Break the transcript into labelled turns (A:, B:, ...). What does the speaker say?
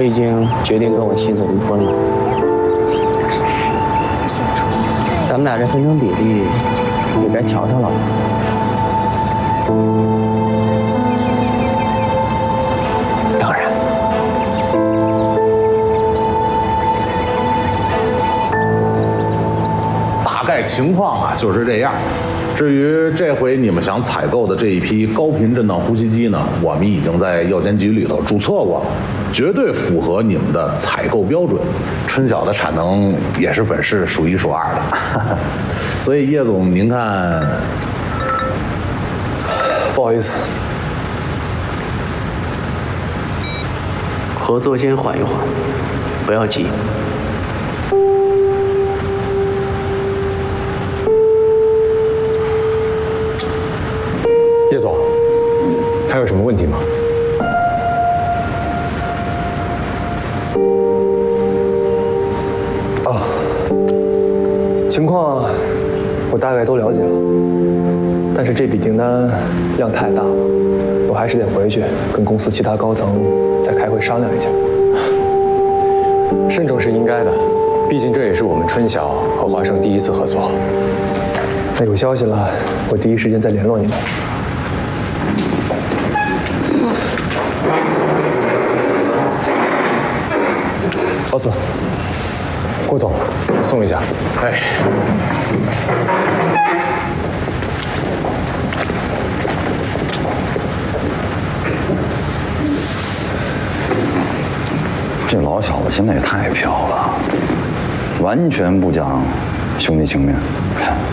A: 我已经决定跟我妻子离婚了。咱们俩这分成比例也该调调了吧？当然。
B: 大概情况啊就是这样。至于这回你们想采购的这一批高频震荡呼吸机呢，我们已经在药监局里头注册过了，绝对符合你们的采购标准。春晓的产能也是本市数一数二的，所以叶总您看，
C: 不好意思，
A: 合作先缓一缓，不要急。
C: 叶总，还有什么问题吗？啊，情况我大概都了解了，但是这笔订单量太大了，我还是得回去跟公司其他高层再开会商量一下。
D: 慎重是应该的，毕竟这也是我们春晓和华盛第一次合作。
C: 那有消息了，我第一时间再联络你们。老四，
D: 郭总，送一下。
C: 哎，
E: 这老小子现在也太飘了，完全不讲兄弟情面。